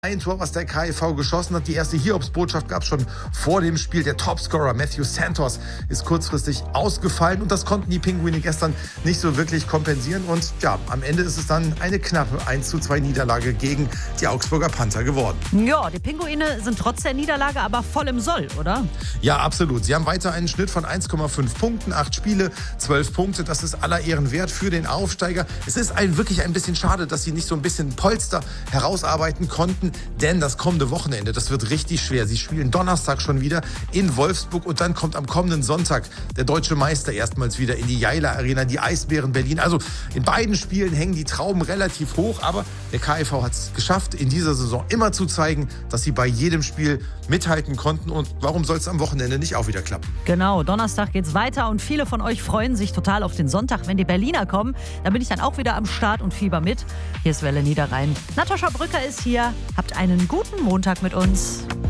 Ein Tor, was der KIV geschossen hat. Die erste Hiobsbotschaft gab es schon vor dem Spiel. Der Topscorer Matthew Santos ist kurzfristig ausgefallen und das konnten die Pinguine gestern nicht so wirklich kompensieren. Und ja, am Ende ist es dann eine knappe 1:2 Niederlage gegen die Augsburger Panther geworden. Ja, die Pinguine sind trotz der Niederlage aber voll im Soll, oder? Ja, absolut. Sie haben weiter einen Schnitt von 1,5 Punkten, 8 Spiele, 12 Punkte. Das ist aller Ehren wert für den Aufsteiger. Es ist wirklich ein bisschen schade, dass sie nicht so ein bisschen Polster herausarbeiten konnten. Denn das kommende Wochenende, das wird richtig schwer. Sie spielen Donnerstag schon wieder in Wolfsburg und dann kommt am kommenden Sonntag der deutsche Meister erstmals wieder in die Jaila Arena, die Eisbären Berlin. Also in beiden Spielen hängen die Trauben relativ hoch, aber der KIV hat es geschafft, in dieser Saison immer zu zeigen, dass sie bei jedem Spiel mithalten konnten. Und warum soll es am Wochenende nicht auch wieder klappen? Genau, Donnerstag geht's weiter und viele von euch freuen sich total auf den Sonntag, wenn die Berliner kommen. Da bin ich dann auch wieder am Start und fieber mit. Hier ist Welle Niederrhein. Natascha Brücker ist hier. Habt einen guten Montag mit uns.